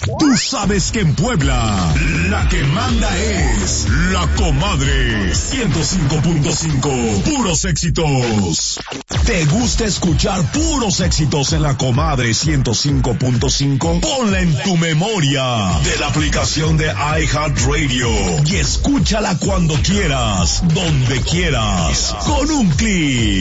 Tú sabes que en Puebla, la que manda es La Comadre 105.5. Puros éxitos. ¿Te gusta escuchar puros éxitos en La Comadre 105.5? Ponla en tu memoria de la aplicación de iHeartRadio y escúchala cuando quieras, donde quieras, con un clic.